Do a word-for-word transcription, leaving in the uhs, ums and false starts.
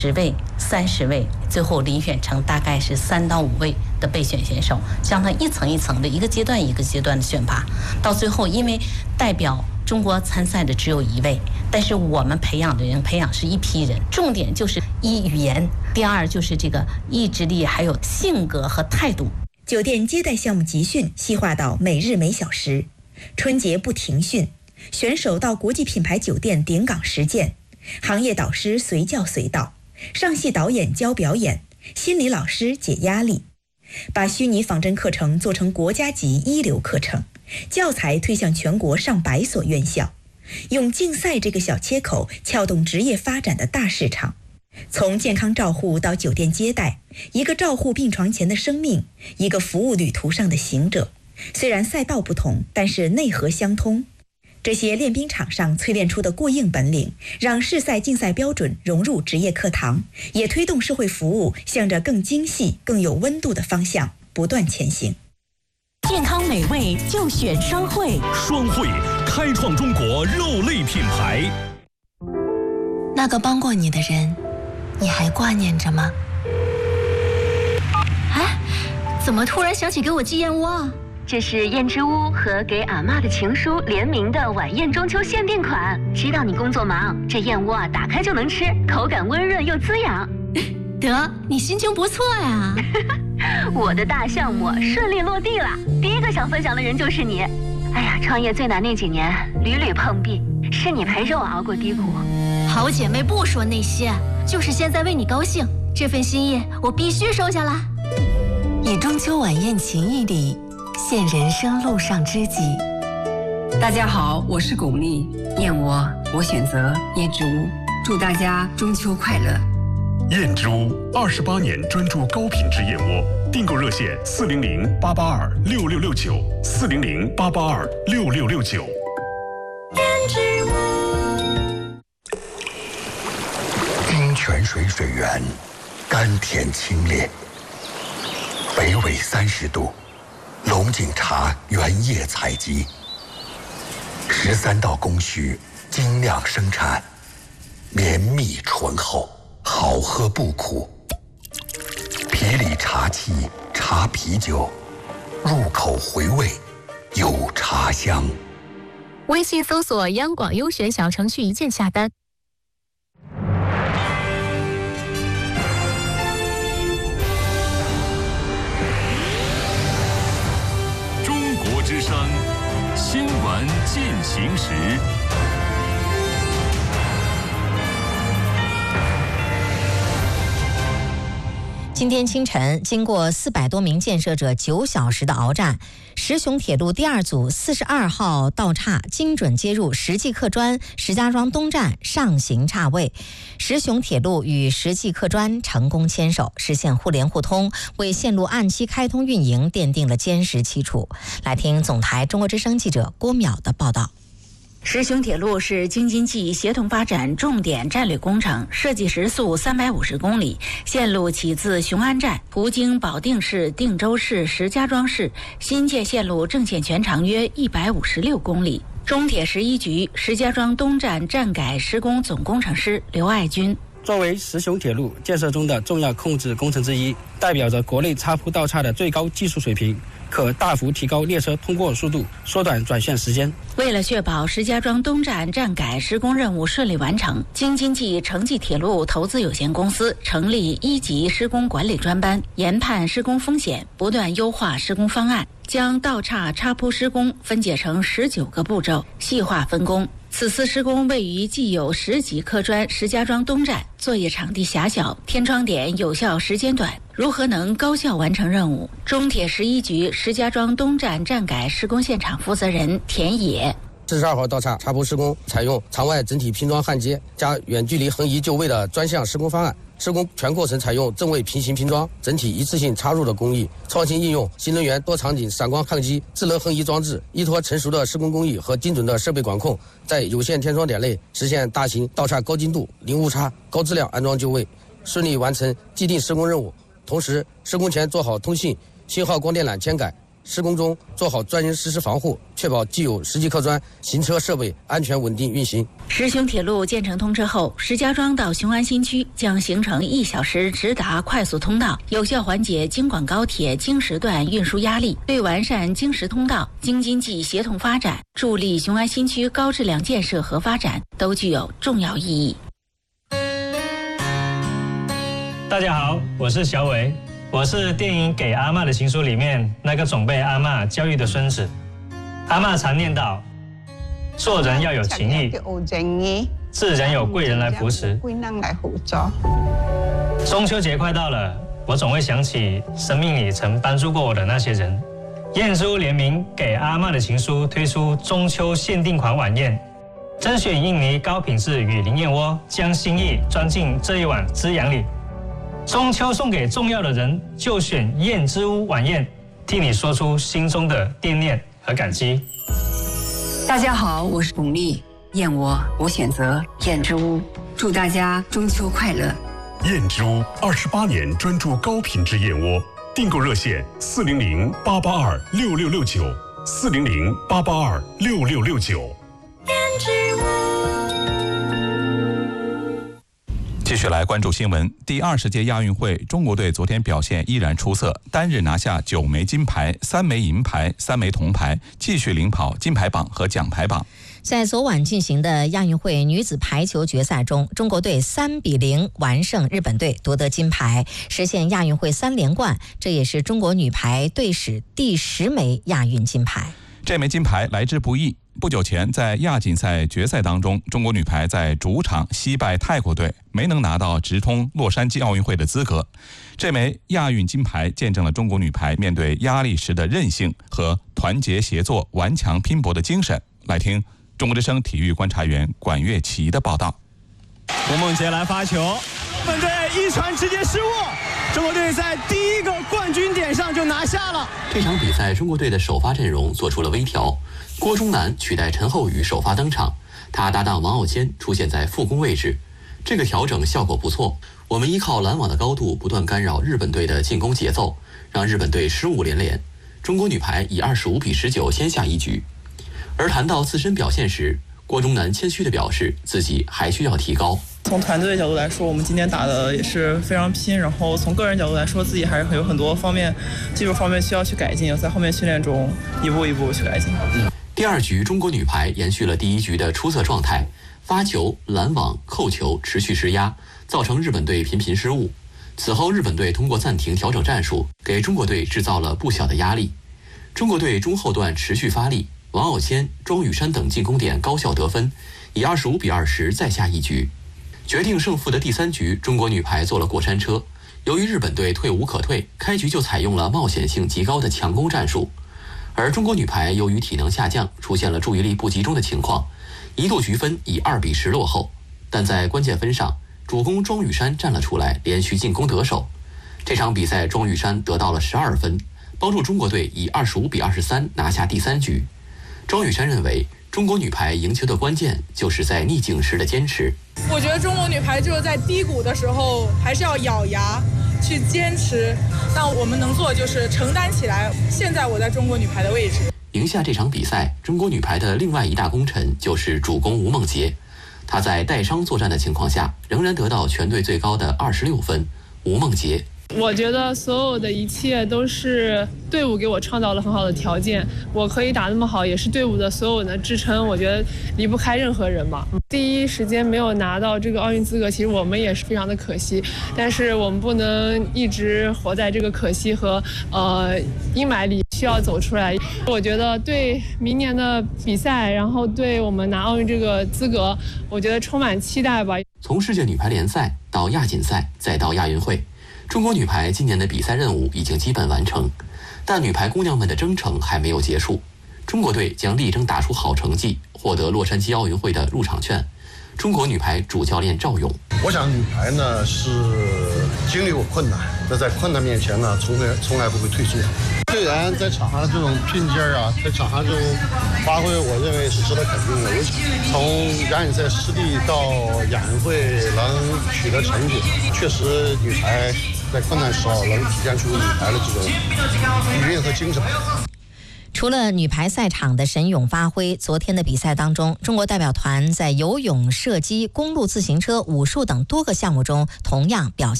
十位、三十位，最后遴选成大概是三到五位的备选选手，将它一层一层的，一个阶段一个阶段的选拔，到最后，因为代表中国参赛的只有一位，但是我们培养的人培养是一批人，重点就是一语言，第二就是这个意志力，还有性格和态度。 酒店接待项目集训细化到每日每小时，春节不停训，选手到国际品牌酒店顶岗实践，行业导师随叫随到，上戏导演教表演，心理老师解压力，把虚拟仿真课程做成国家级一流课程，教材推向全国上百所院校，用竞赛这个小切口撬动职业发展的大市场。从健康照护到酒店接待，一个照护病床前的生命，一个服务旅途上的行者。虽然赛道不同，但是内核相通。这些练兵场上淬炼出的过硬本领，让市赛竞赛标准融入职业课堂，也推动社会服务向着更精细、更有温度的方向不断前行。 健康美味就选双汇， 双汇开创中国肉类品牌。 那个帮过你的人，你还挂念着吗？ 哎，怎么突然想起给我寄燕窝啊？ 这是燕之屋和给阿嬷的情书联名的晚宴中秋限定款。知道你工作忙，这燕窝啊打开就能吃，口感温润又滋养。 得，你心情不错呀。 我的大项目顺利落地了，第一个想分享的人就是你。哎呀，创业最难那几年，屡屡碰壁，是你陪着我熬过低谷。 好姐妹不说那些，就是现在为你高兴，这份心意我必须收下来。 以中秋晚宴情谊里现人生路上知己。 大家好，我是巩俐，燕窝我选择燕之屋，祝大家中秋快乐。 燕之屋二十八年专注高品质燕窝，订购热线四零零八八二六六六九四零零八八二六六六九。 燕之屋。 金泉水水源，甘甜清冽，北纬三十度，龙井茶原叶采集，十三道工序精酿生产，绵密醇厚，好喝不苦。皮里茶气茶啤酒，入口回味有茶香。 微信搜索央广优选小程序一键下单。 中国之声新闻进行时。 今天清晨，经过四百多名建设者九小时的鏖战，石雄铁路第二组四十二号道岔精准接入石记客专石家庄东站上行岔位，石雄铁路与石记客专成功牵手，实现互联互通，为线路按期开通运营奠定了坚实基础。来听总台中国之声记者郭淼的报道。 石雄铁路是京津冀协同发展重点战略工程，设计时速三百五十公里，线路起自雄安站，途经保定市、定州市、石家庄市。新建线路正线全长约一百五十六公里。中铁十一局石家庄东站站改施工总工程师刘爱军。 作为石雄铁路建设中的重要控制工程之一，代表着国内插铺道岔的最高技术水平，可大幅提高列车通过速度，缩短转线时间。 为了确保石家庄东站站改施工任务顺利完成，京津冀城际铁路投资有限公司成立一级施工管理专班，研判施工风险，不断优化施工方案，将道岔插铺施工分解成十九个步骤，细化分工。此次施工位于既有十级客专石家庄东站，作业场地狭小，天窗点有效时间短，如何能高效完成任务？中铁十一局石家庄东站站改施工现场负责人田野。 四十二号道岔插铺施工采用场外整体拼装焊接加远距离横移就位的专项施工方案，施工全过程采用正位平行拼装、整体一次性插入的工艺，创新应用新能源多场景闪光焊机、智能横移装置，依托成熟的施工工艺和精准的设备管控，在有限天窗点内实现大型道岔高精度、零误差、高质量安装就位，顺利完成既定施工任务。同时，施工前做好通信、信号光电缆签改、 施工中做好专人实施防护，确保既有实际客砖、行车设备安全稳定运行。 石雄铁路建成通车后，石家庄到雄安新区将形成一小时直达快速通道，有效缓解京广高铁京石段运输压力，对完善京石通道、京津冀协同发展、助力雄安新区高质量建设和发展都具有重要意义。 大家好，我是小伟，我是电影《给阿嬷的情书》里面那个总被阿嬷教育的孙子。阿嬷常念叨，做人要有情义，自然有贵人来扶持。中秋节快到了，我总会想起生命里曾帮助过我的那些人。燕珠联名《给阿嬷的情书》推出中秋限定款晚宴，甄选印尼高品质雨林燕窝，将心意装进这一碗滋养里。中秋送给重要的人，就选燕之屋晚宴，替你说出心中的惦念和感激。 大家好，我是巩俐，燕窝我选择燕之屋，祝大家中秋快乐。 燕之屋二十八年专注高品质燕窝，订购热线四零零八八二六六六九四零零八八二六六六九。 燕之屋。继续来关注新闻。第二十届亚运会，中国队昨天表现依然出色，单日拿下九枚金牌、三枚银牌、三枚铜牌，继续领跑金牌榜和奖牌榜。 在昨晚进行的亚运会女子排球决赛中，中国队三比零完胜日本队，夺得金牌，实现亚运会三连冠，这也是中国女排队史第十枚亚运金牌。 这枚金牌来之不易。不久前，在亚锦赛决赛当中，中国女排在主场惜败泰国队，没能拿到直通洛杉矶奥运会的资格。这枚亚运金牌见证了中国女排面对压力时的韧性和团结协作、顽强拼搏的精神。来听中国之声体育观察员管乐琪的报道。 吴梦洁来发球，本队一传直接失误，中国队在第一个冠军点上就拿下了。 这场比赛，中国队的首发阵容做出了微调，郭忠南取代陈厚宇首发登场，他搭档王傲谦出现在副攻位置。这个调整效果不错，我们依靠拦网的高度不断干扰日本队的进攻节奏，让日本队失误连连。中国女排以二十五比十九先下一局。而谈到自身表现时，郭忠南谦虚地表示自己还需要提高。 从团队的角度来说，我们今天打的也是非常拼，然后从个人角度来说，自己还是有很多方面技术方面需要去改进，在后面训练中一步一步去改进。 第二局中国女排延续了第一局的出色状态，发球、拦网、扣球持续施压，造成日本队频频失误。此后日本队通过暂停调整战术，给中国队制造了不小的压力。中国队中后段持续发力，王傲谦、庄宇珊等进攻点高效得分，以二十五比二十再下一局。决定胜负的第三局，中国女排坐了过山车。由于日本队退无可退，开局就采用了冒险性极高的强攻战术，而中国女排由于体能下降，出现了注意力不集中的情况，一度局分以二比十落后。但在关键分上，主攻庄宇珊站了出来，连续进攻得手。这场比赛，庄宇珊得到了十二分，帮助中国队以二十五比二十三拿下第三局。庄宇珊认为，中国女排赢球的关键就是在逆境时的坚持。 我觉得中国女排就是在低谷的时候还是要咬牙去坚持，那我们能做的就是承担起来。现在我在中国女排的位置。 赢下这场比赛，中国女排的另外一大功臣就是主攻吴梦洁。她在带伤作战的情况下，仍然得到全队最高的二十六分。吴梦洁， 我觉得所有的一切都是队伍给我创造了很好的条件，我可以打那么好，也是队伍的所有的支撑。我觉得离不开任何人嘛。第一时间没有拿到这个奥运资格，其实我们也是非常的可惜，但是我们不能一直活在这个可惜和呃阴霾里，需要走出来。我觉得对明年的比赛，然后对我们拿奥运这个资格，我觉得充满期待吧。 从世界女排联赛到亚锦赛，再到亚运会，中国女排今年的比赛任务已经基本完成，但女排姑娘们的征程还没有结束。中国队将力争打出好成绩，获得洛杉矶奥运会的入场券。中国女排主教练赵勇， 我想女排呢是经历过困难，那在困难面前呢，从来从来不会退缩。虽然在场上这种拼劲儿啊，在场上这种发挥，我认为是值得肯定的。尤其从亚锦赛失利到亚运会能取得成绩，确实女排在困难时候能体现出女排的这种底蕴和精神。 除了女排赛场的神勇发挥，昨天的比赛当中，中国代表团在游泳、射击、公路自行车、武术等多个项目中同样表现